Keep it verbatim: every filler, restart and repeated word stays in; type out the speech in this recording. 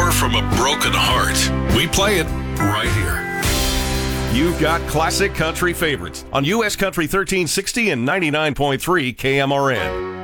Pour from a broken heart. We play it right here. You've got classic country favorites on U S Country thirteen sixty and ninety-nine point three K M R N.